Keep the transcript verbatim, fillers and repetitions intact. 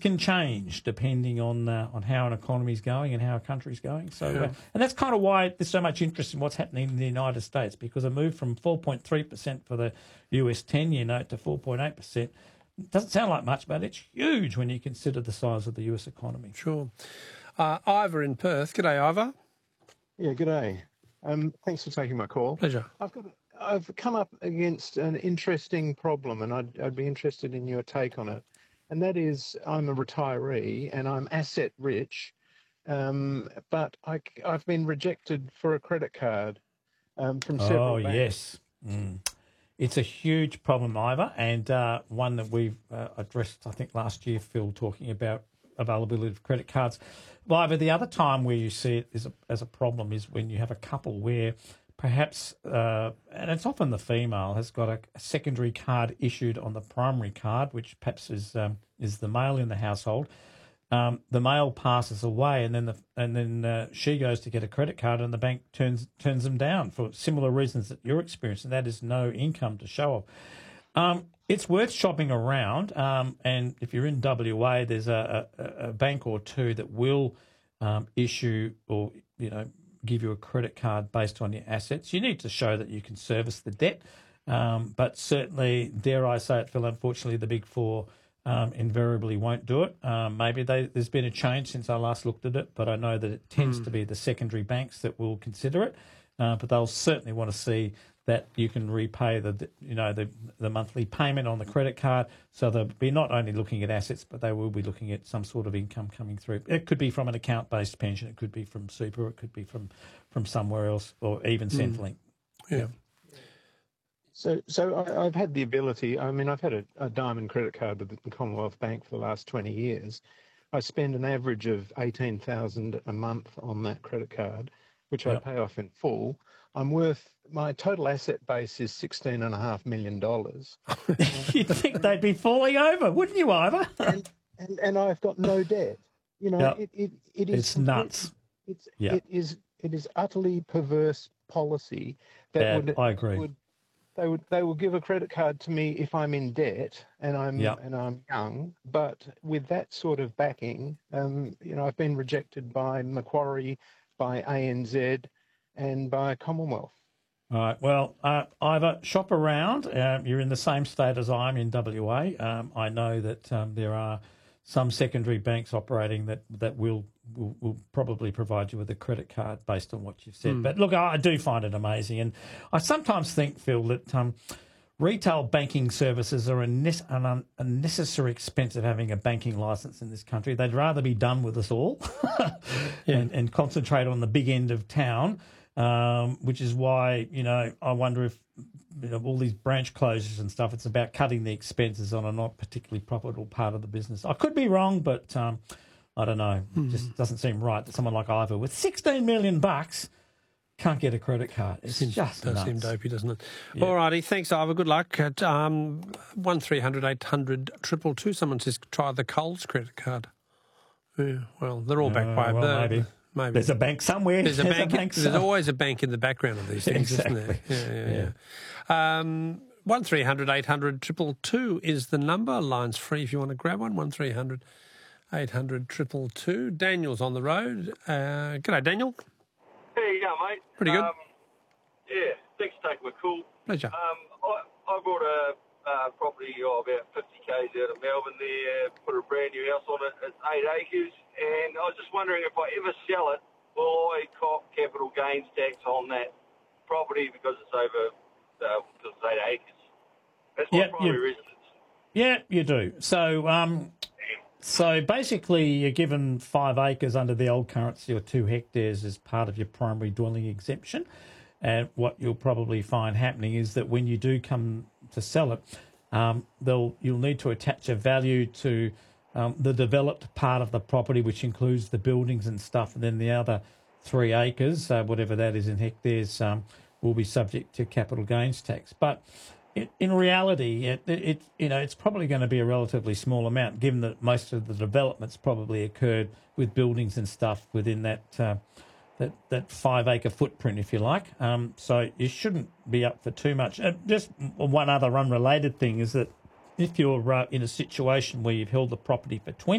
can change depending on uh, on how an economy is going and how a country's going. So, Yeah. uh, and that's kind of why there's so much interest in what's happening in the United States, because a move from four point three percent for the U S ten-year note to four point eight percent doesn't sound like much, but it's huge when you consider the size of the U S economy. Sure. Uh, Ivor in Perth. G'day, Ivor. Yeah, good day. Um, thanks for taking my call. Pleasure. I've got, I've come up against an interesting problem, and I'd, I'd be interested in your take on it. And that is, I'm a retiree and I'm asset rich, um, but I, have been rejected for a credit card um, from several Oh, banks. yes. Mm. It's a huge problem, Ivor, and uh, one that we've uh, addressed, I think, last year, Phil, talking about availability of credit cards. Well, Ivor, the other time where you see it as a, as a problem is when you have a couple where perhaps, uh, and it's often the female, has got a, a secondary card issued on the primary card, which perhaps is um, is the male in the household. Um, the male passes away, and then the and then uh, she goes to get a credit card, and the bank turns turns them down for similar reasons that you're experiencing. That is no income to show off. Um, it's worth shopping around, um, and if you're in W A, there's a, a, a bank or two that will um, issue or you know give you a credit card based on your assets. You need to show that you can service the debt, um, but certainly, dare I say it, Phil, unfortunately, the big four um, invariably won't do it. Um, maybe they, there's been a change since I last looked at it, but I know that it tends Mm. to be the secondary banks that will consider it, uh, but they'll certainly want to see that you can repay the you know the the monthly payment on the credit card. So they'll be not only looking at assets, but they will be looking at some sort of income coming through. It could be from an account-based pension, it could be from super, it could be from from somewhere else, or even Centrelink. Yeah. yeah. So, so I, I've had the ability. I mean, I've had a, a diamond credit card with the Commonwealth Bank for the last twenty years. I spend an average of eighteen thousand a month on that credit card, which Yep. I pay off in full. I'm worth, my total asset base is sixteen and a half million dollars. You'd think they'd be falling over, wouldn't you, Ivor? and, and and I've got no debt. You know, Yep. it, it it is It's complete- nuts. It's Yep. it is it is utterly perverse policy that Yeah, would I agree. would they would they will give a credit card to me if I'm in debt and I'm Yep. and I'm young, but with that sort of backing, um, you know, I've been rejected by Macquarie, by A N Z, and by Commonwealth. All right. Well, uh, Ivor, shop around. Um, you're in the same state as I'm in W A. Um, I know that um, there are some secondary banks operating that that will, will will probably provide you with a credit card based on what you've said. Mm. But look, I, I do find it amazing, and I sometimes think, Phil, that um, retail banking services are a ne- an un- unnecessary expense of having a banking license in this country. They'd rather be done with us all Yeah. and, and concentrate on the big end of town. Um, which is why, you know, I wonder if you know, all these branch closures and stuff, it's about cutting the expenses on a not particularly profitable part of the business. I could be wrong, but um, I don't know. It just doesn't seem right that someone like Ivor with sixteen million bucks can't get a credit card. It's Seems, just does nuts. seem dopey, doesn't it? Yeah. All righty, thanks, Ivor. Good luck. At um, one three hundred eight hundred two two, someone says try the Coles credit card. Yeah, well, they're all backed Uh, by well, the, maybe. maybe. There's a bank somewhere. There's a bank. there's somewhere. always a bank in the background of these things, isn't there? Exactly. Yeah, yeah, yeah. Um, one three hundred eight hundred two two is the number. Line's free if you want to grab one. one three hundred eight hundred two two. Daniel's on the road. Uh, g'day, Daniel. How you going, mate? Pretty good. Um, yeah, thanks for taking my call. Pleasure. Um, I, I bought a uh, property oh, about fifty kays out of Melbourne there, put a brand new house on it. It's eight acres, and I was just wondering if I ever sell it, will I cop capital gains tax on that property because it's over, uh, because it's eight acres? That's my Yeah, primary you- residence. Yeah, you do. So, um, so basically, you're given five acres under the old currency or two hectares as part of your primary dwelling exemption. And what you'll probably find happening is that when you do come to sell it, um, they'll you'll need to attach a value to um, the developed part of the property, which includes the buildings and stuff, and then the other three acres, uh, whatever that is in hectares, um, will be subject to capital gains tax. But it, in reality, it, it you know it's probably going to be a relatively small amount, given that most of the developments probably occurred with buildings and stuff within that uh, that that five acre footprint, if you like. Um, so you shouldn't be up for too much. Uh, just one other unrelated thing is that if you're uh, in a situation where you've held the property for twenty